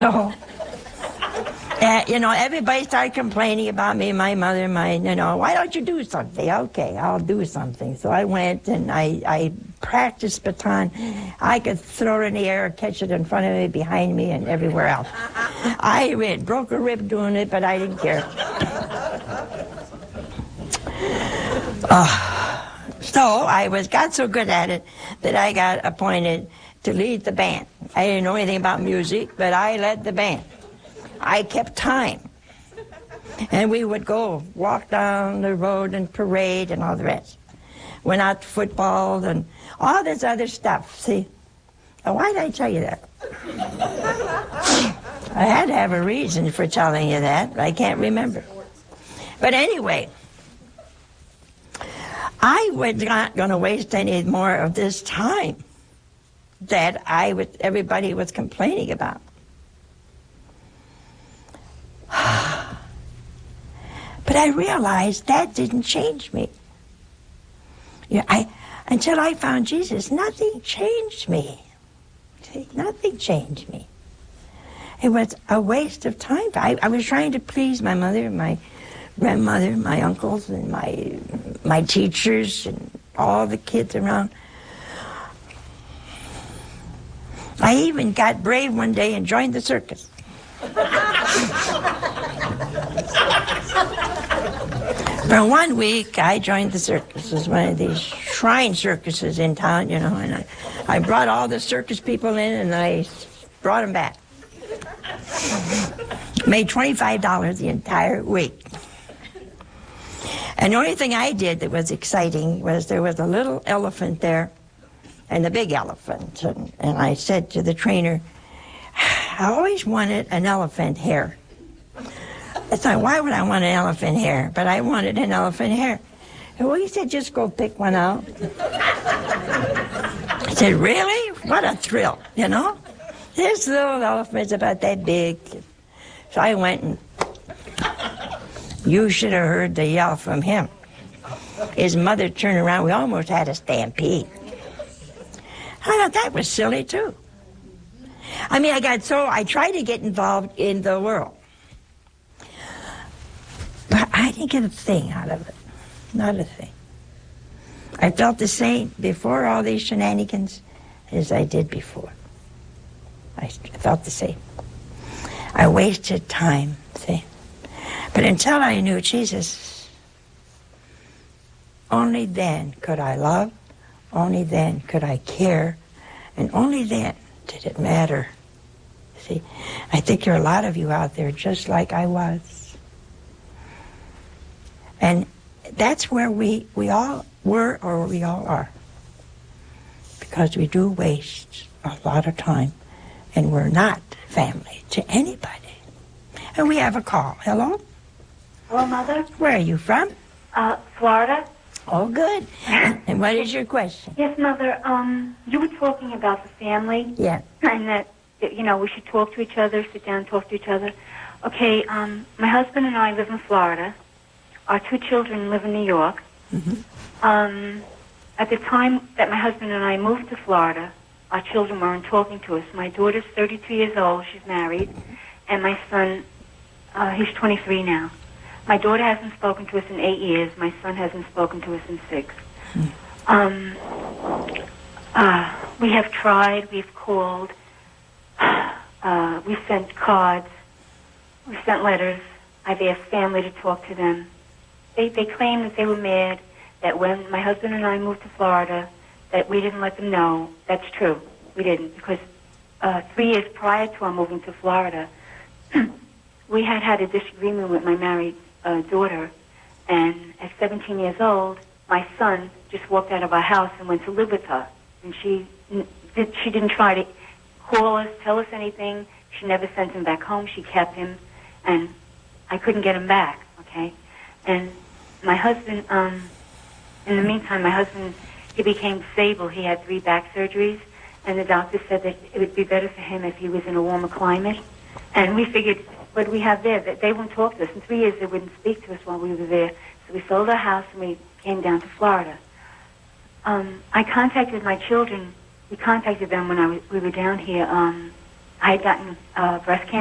So, everybody started complaining about me, my mother, why don't you do something? Okay, I'll do something. So I went and I practiced baton. I could throw it in the air, catch it in front of me, behind me, and everywhere else. I broke a rib doing it, but I didn't care. So I got so good at it that I got appointed to lead the band. I didn't know anything about music, but I led the band. I kept time. And we would go walk down the road and parade and all the rest. Went out to football and all this other stuff, see? Now, why did I tell you that? I had to have a reason for telling you that, but I can't remember. But anyway, I was not going to waste any more of this time that everybody was complaining about. But I realized that didn't change me. Until I found Jesus, nothing changed me. See, nothing changed me. It was a waste of time. I was trying to please my mother, my grandmother, my uncles, and my teachers, and all the kids around. I even got brave one day and joined the circus. For 1 week, I joined the circus. It was one of these shrine circuses in town, and I brought all the circus people in, and I brought them back. Made $25 the entire week. And the only thing I did that was exciting was there was a little elephant there and the big elephant. And I said to the trainer, I always wanted an elephant hair. I thought, why would I want an elephant hair? But I wanted an elephant hair. And well, he said, just go pick one out. I said, really? What a thrill, This little elephant's about that big. So I went and you should have heard the yell from him. His mother turned around. We almost had a stampede. I thought that was silly, too. I tried to get involved in the world. But I didn't get a thing out of it. Not a thing. I felt the same before all these shenanigans as I did before. I felt the same. I wasted time, see? But until I knew Jesus, only then could I love, only then could I care, and only then did it matter. See, I think there are a lot of you out there just like I was. And that's where we all were or we all are. Because we do waste a lot of time and we're not family to anybody. And we have a call. Hello? Hello, Mother. Where are you from? Florida. Oh, good. And what is your question? Yes, Mother. You were talking about the family. Yeah. And that, we should talk to each other, sit down and talk to each other. Okay, my husband and I live in Florida. Our 2 children live in New York. Mm-hmm. At the time that my husband and I moved to Florida, our children weren't talking to us. My daughter's 32 years old. She's married. And my son, he's 23 now. My daughter hasn't spoken to us in 8 years. My son hasn't spoken to us in 6. We have tried. We've called. We've sent cards. We've sent letters. I've asked family to talk to them. They claim that they were mad that when my husband and I moved to Florida, that we didn't let them know. That's true. We didn't, because 3 years prior to our moving to Florida, we had a disagreement with my married daughter, and at 17 years old, my son just walked out of our house and went to live with her. And she didn't try to call us, tell us anything. She never sent him back home. She kept him, and I couldn't get him back, okay? And my husband, in the meantime, my husband, he became disabled. He had 3 back surgeries, and the doctor said that it would be better for him if he was in a warmer climate. And we figured, what do we have there? That they wouldn't talk to us. In 3 years, they wouldn't speak to us while we were there. So we sold our house, and we came down to Florida. I contacted my children. We contacted them when we were down here I had gotten breast cancer.